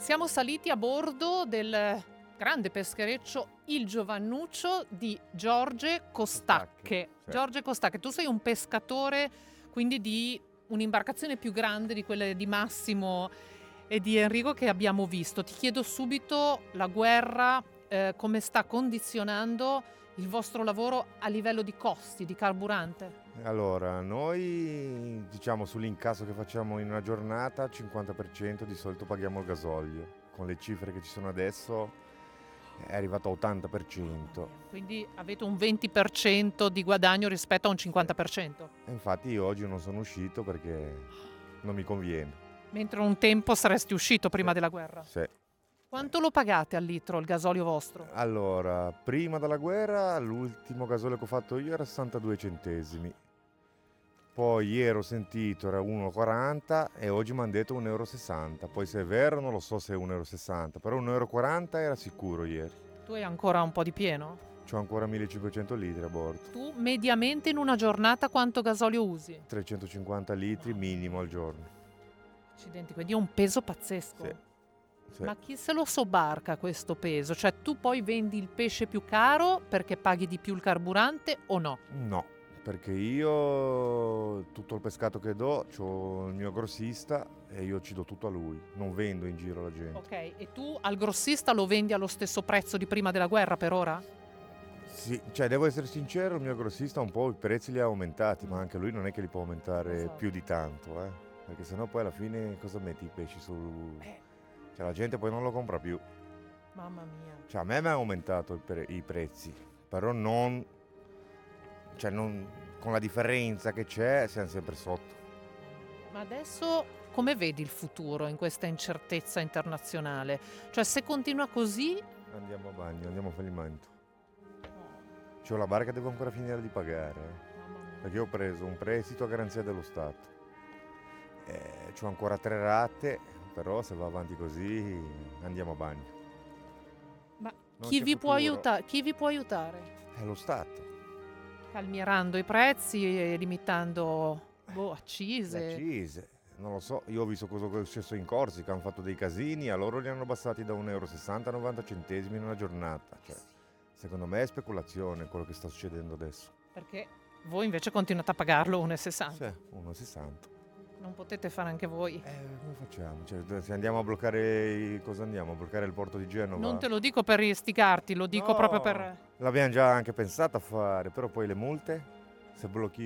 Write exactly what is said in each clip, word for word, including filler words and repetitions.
Siamo saliti a bordo del grande peschereccio Il Giovannuccio di Giorge Costacche. Sì. Giorge Costacche, tu sei un pescatore quindi di un'imbarcazione più grande di quelle di Massimo e di Enrico che abbiamo visto. Ti chiedo subito, la guerra eh, come sta condizionando il vostro lavoro a livello di costi, di carburante? Allora, noi diciamo sull'incasso che facciamo in una giornata, cinquanta per cento di solito paghiamo il gasolio. Con le cifre che ci sono adesso è arrivato a ottanta per cento. Quindi avete un venti per cento di guadagno rispetto a un cinquanta per cento. E infatti io oggi non sono uscito perché non mi conviene. Mentre un tempo saresti uscito prima Sì. della guerra. Sì. Quanto lo pagate al litro il gasolio vostro? Allora, prima della guerra l'ultimo gasolio che ho fatto io era sessantadue centesimi. Poi ieri ho sentito era uno e quaranta e oggi mi hanno detto uno e sessanta euro. Poi se è vero non lo so se è uno e sessanta euro, però uno e quaranta euro era sicuro ieri. Tu hai ancora un po' di pieno? C'ho ancora millecinquecento litri a bordo. Tu mediamente in una giornata quanto gasolio usi? trecentocinquanta litri minimo al giorno. Accidenti, quindi è un peso pazzesco. Sì. Sì. Ma chi se lo sobbarca questo peso? Cioè tu poi vendi il pesce più caro perché paghi di più il carburante o no? No, perché io tutto il pescato che do, c'ho il mio grossista e io ci do tutto a lui, non vendo in giro alla gente. Ok, e tu al grossista lo vendi allo stesso prezzo di prima della guerra per ora? Sì, cioè devo essere sincero, il mio grossista un po' i prezzi li ha aumentati, ma anche lui non è che li può aumentare Esatto. più di tanto, eh? Perché sennò poi alla fine cosa metti i pesci su... Eh. Cioè la gente poi non lo compra più. Mamma mia. Cioè a me mi ha aumentato il pre- i prezzi, però non... Cioè non... con la differenza che c'è siamo sempre sotto. Ma adesso come vedi il futuro in questa incertezza internazionale? Cioè se continua così... Andiamo a bagno, andiamo a fallimento. C'ho la barca, devo ancora finire di pagare, eh. Mamma mia. Perché io ho preso un prestito a garanzia dello Stato. Eh, c'ho ancora tre rate, però se va avanti così andiamo a bagno. Ma Non chi c'è vi, può futuro. aiuta- chi vi può aiutare? È lo Stato. Calmierando i prezzi e limitando boh, Le accise. accise, non lo so, io ho visto cosa è successo in Corsica, hanno fatto dei casini, a loro li hanno abbassati da uno e sessanta euro a novanta centesimi in una giornata. Cioè, secondo me è speculazione quello che sta succedendo adesso. Perché voi invece continuate a pagarlo uno e sessanta. Sì, uno e sessanta. Non potete fare anche voi. Eh, come facciamo? Cioè, se andiamo a bloccare, i- cosa andiamo? A bloccare il porto di Genova? Non te lo dico per istigarti, lo dico No, proprio per... l'abbiamo già anche pensato a fare, però poi le multe, se blocchi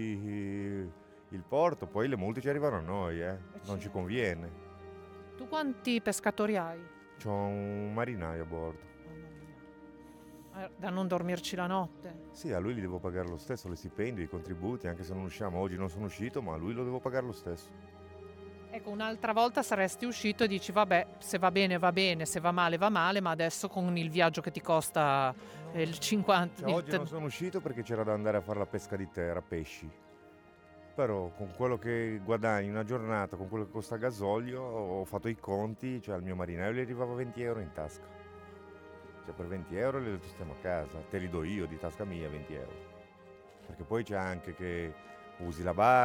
il porto, poi le multe ci arrivano a noi, eh. Non ci certo. conviene. Tu quanti pescatori hai? C'ho un marinaio a bordo. Mamma mia. Eh, Da non dormirci la notte. Sì, a lui li devo pagare lo stesso, le stipendi, i contributi, anche se non usciamo. Oggi non sono uscito, ma a lui lo devo pagare lo stesso. Ecco, un'altra volta saresti uscito e dici vabbè, se va bene va bene, se va male va male, ma adesso con il viaggio che ti costa eh, il cinquanta... Cioè, il oggi te- non sono uscito perché c'era da andare a fare la pesca di terra, pesci. Però con quello che guadagni in una giornata, con quello che costa il gasolio, ho fatto i conti, cioè al mio marinaio gli arrivava venti euro in tasca. Cioè per venti euro li stiamo a casa, te li do io di tasca mia venti euro. Perché poi c'è anche che usi la barca.